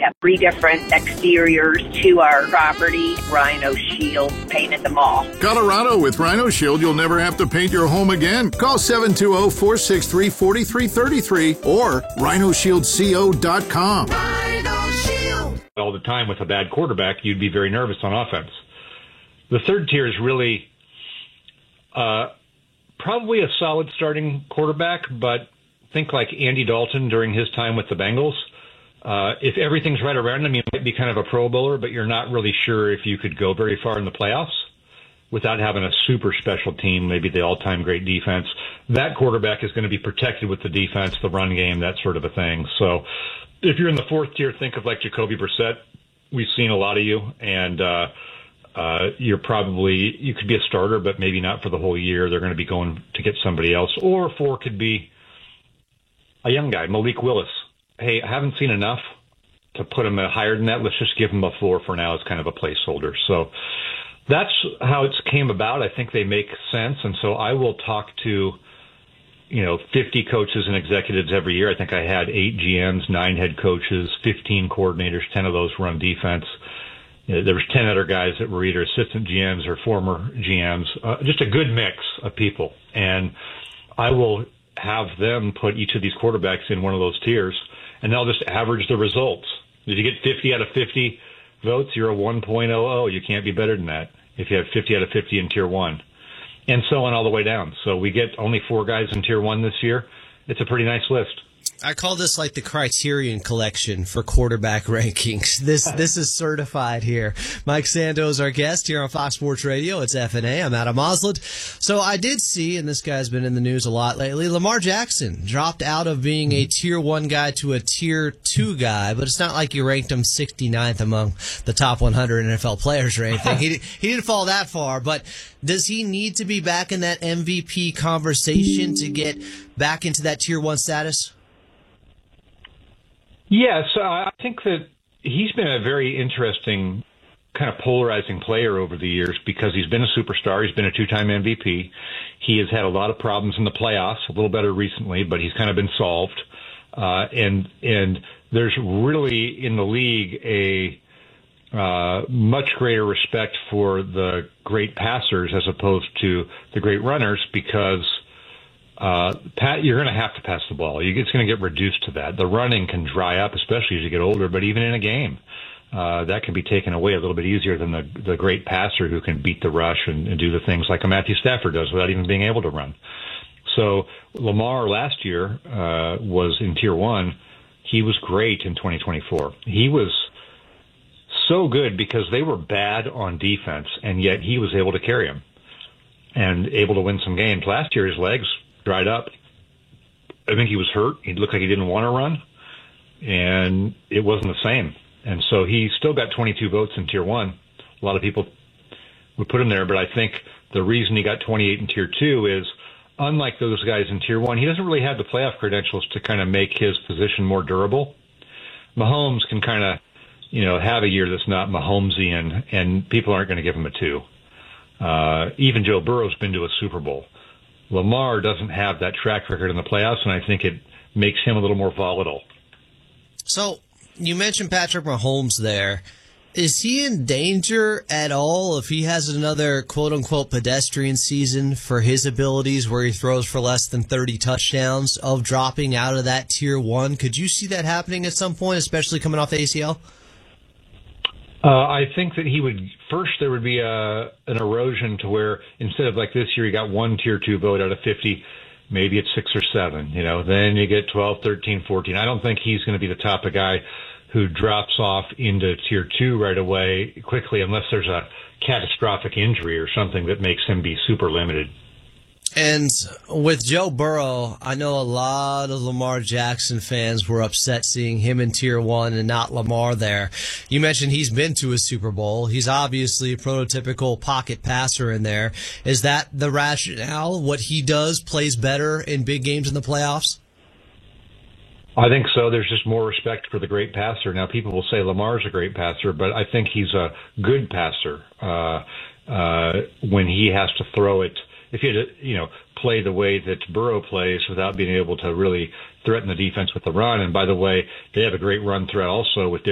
have 3 different exteriors to our property. Rhino Shield painted them all. Colorado, with Rhino Shield, you'll never have to paint your home again. Call 720-463-4333 or rhinoshieldco.com. Rhino Shield. All the time with a bad quarterback, you'd be very nervous on offense. The third tier is really probably a solid starting quarterback, but think like Andy Dalton during his time with the Bengals. If everything's right around him, you might be kind of a Pro Bowler, but you're not really sure if you could go very far in the playoffs without having a super special team, maybe the all-time great defense. That quarterback is going to be protected with the defense, the run game, that sort of a thing. So if you're in the fourth tier, think of like Jacoby Brissett. We've seen a lot of you, and you could be a starter, but maybe not for the whole year. They're going to be going to get somebody else. Or 4 could be a young guy, Malik Willis. Hey, I haven't seen enough to put him higher than that. Let's just give him a 4 for now as kind of a placeholder. So that's how it came about. I think they make sense. And so I will talk to, 50 coaches and executives every year. I think I had 8 GMs, 9 head coaches, 15 coordinators, 10 of those run defense. There was 10 other guys that were either assistant GMs or former GMs, just a good mix of people. And I will have them put each of these quarterbacks in one of those tiers, and they'll just average the results. If you get 50 out of 50 votes, you're a 1.00. You can't be better than that if you have 50 out of 50 in tier 1, and so on all the way down. So we get only 4 guys in tier 1 this year. It's a pretty nice list. I call this like the Criterion Collection for quarterback rankings. This is certified here. Mike Sandoz, our guest here on Fox Sports Radio. It's FNA. I'm Adam Osland. So I did see, and this guy's been in the news a lot lately, Lamar Jackson dropped out of being a tier 1 guy to a tier 2 guy, but it's not like you ranked him 69th among the top 100 NFL players or anything. He didn't fall that far, but does he need to be back in that MVP conversation to get back into that tier 1 status? Yes, I think that he's been a very interesting kind of polarizing player over the years because he's been a superstar. He's been a 2-time MVP. He has had a lot of problems in the playoffs, a little better recently, but he's kind of been solved. And there's really in the league a much greater respect for the great passers as opposed to the great runners because you're going to have to pass the ball. It's going to get reduced to that. The running can dry up, especially as you get older, but even in a game, that can be taken away a little bit easier than the great passer who can beat the rush and do the things like a Matthew Stafford does without even being able to run. So Lamar last year was in tier 1. He was great in 2024. He was so good because they were bad on defense, and yet he was able to carry them and able to win some games. Last year, his legs dried up. I think he was hurt. He looked like he didn't want to run, and it wasn't the same. And so he still got 22 votes in tier 1. A lot of people would put him there, but I think the reason he got 28 in tier 2 is, unlike those guys in tier 1, he doesn't really have the playoff credentials to kind of make his position more durable. Mahomes can kind of, have a year that's not Mahomesian, and people aren't going to give him a 2. Even Joe Burrow's been to a Super Bowl. Lamar doesn't have that track record in the playoffs, and I think it makes him a little more volatile. So you mentioned Patrick Mahomes there. Is he in danger at all if he has another quote-unquote pedestrian season for his abilities where he throws for less than 30 touchdowns of dropping out of that tier 1? Could you see that happening at some point, especially coming off the ACL? I think that there would be an erosion to where instead of like this year, you got 1 tier 2 vote out of 50, maybe it's 6 or 7, then you get 12, 13, 14. I don't think he's going to be the type of guy who drops off into tier 2 right away quickly unless there's a catastrophic injury or something that makes him be super limited. And with Joe Burrow, I know a lot of Lamar Jackson fans were upset seeing him in tier 1 and not Lamar there. You mentioned he's been to a Super Bowl. He's obviously a prototypical pocket passer in there. Is that the rationale? What he does plays better in big games in the playoffs? I think so. There's just more respect for the great passer. Now, people will say Lamar's a great passer, but I think he's a good passer when he has to throw it. If you play the way that Burrow plays without being able to really threaten the defense with the run. And by the way, they have a great run threat also with